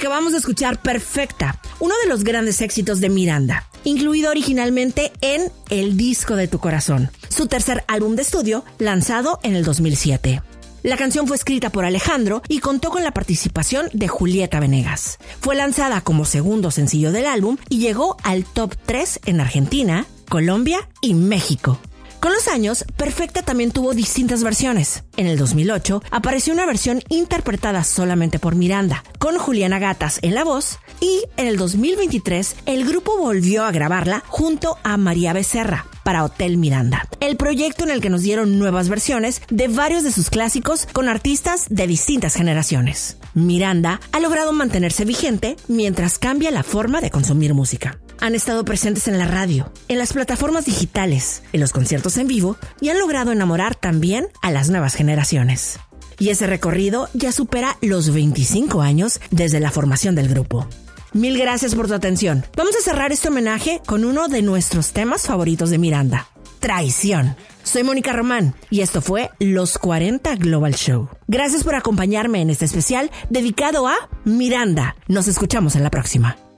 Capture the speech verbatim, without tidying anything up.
Acabamos de escuchar Perfecta, uno de los grandes éxitos de Miranda, incluido originalmente en El disco de tu corazón, su tercer álbum de estudio, lanzado en el dos mil siete. La canción fue escrita por Alejandro y contó con la participación de Julieta Venegas. Fue lanzada como segundo sencillo del álbum y llegó al top tres en Argentina, Colombia y México. Con los años, Perfecta también tuvo distintas versiones. En el dos mil ocho apareció una versión interpretada solamente por Miranda, con Juliana Gatas en la voz, y en el dos mil veintitrés el grupo volvió a grabarla junto a María Becerra para Hotel Miranda, el proyecto en el que nos dieron nuevas versiones de varios de sus clásicos con artistas de distintas generaciones. Miranda ha logrado mantenerse vigente mientras cambia la forma de consumir música. Han estado presentes en la radio, en las plataformas digitales, en los conciertos en vivo y han logrado enamorar también a las nuevas generaciones. Y ese recorrido ya supera los veinticinco años desde la formación del grupo. Mil gracias por tu atención. Vamos a cerrar este homenaje con uno de nuestros temas favoritos de Miranda, Traición. Soy Mónica Román y esto fue Los cuarenta Global Show. Gracias por acompañarme en este especial dedicado a Miranda. Nos escuchamos en la próxima.